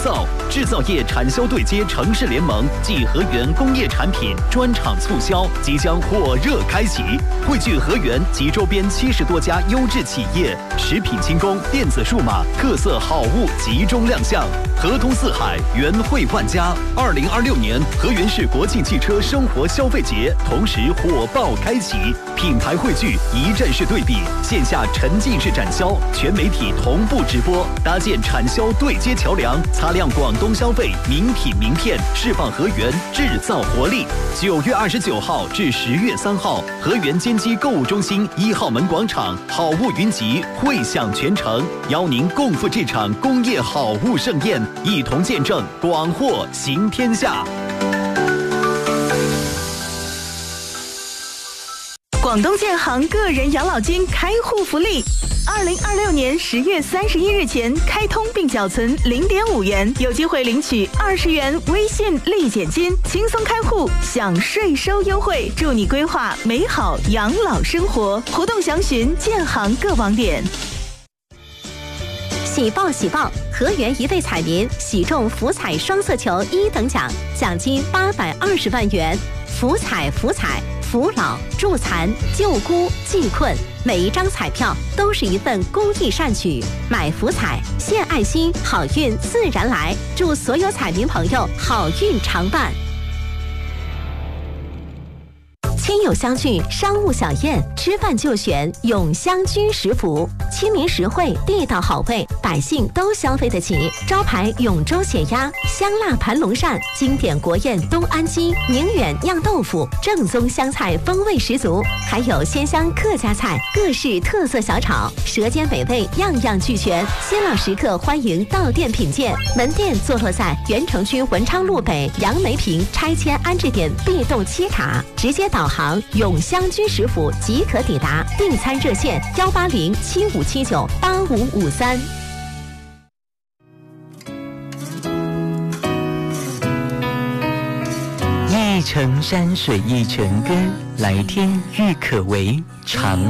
造，制造业产销对接城市联盟暨河源工业产品专场促销即将火热开启，汇聚河源及周边70多家优质企业，食品轻工、电子数码特色好物集中亮相，河通四海，源汇万家。2026年河源市国际汽车生活消费节同时火爆开启，品牌汇聚，一站式对比，线下沉浸式展销，全媒体同步直播，搭建产销对接桥梁，擦亮广东消费名品名片，释放河源制造活力。9月29号至10月3号，河源坚基购物中心1号门广场，好物云集，汇享全城，邀您共赴这场工业好物盛宴，一同见证广货行天下。 广东建行个人养老金开户福利，2026年10月31日前开通并缴存0.5元，有机会领取20元微信立减金，轻松开户享税收优惠，祝你规划美好养老生活。活动详询建行各网点。 喜报喜报！河源一位彩民喜中福彩双色球1等奖，奖金820万元。福彩福彩，扶老助残救孤济困，每一张彩票都是一份公益善举。买福彩献爱心，好运自然来。祝所有彩民朋友好运常伴。亲友相聚，商务小宴，吃饭就选永香居食府，亲民实惠，地道好味，百姓都消费得起。招牌永州血鸭、香辣盘龙鳝，经典国宴东安鸡、宁远酿豆腐，正宗湘菜风味十足，还有鲜香客家菜、各式特色小炒，舌尖美味样样俱全。新老食客欢迎到店品鉴，门店坐落在原城区文昌路北杨梅坪拆迁安置点 B 栋7卡，直接导航永香居食府即可抵达。订餐热线18075798553。 一城山水一城歌，来天日可为长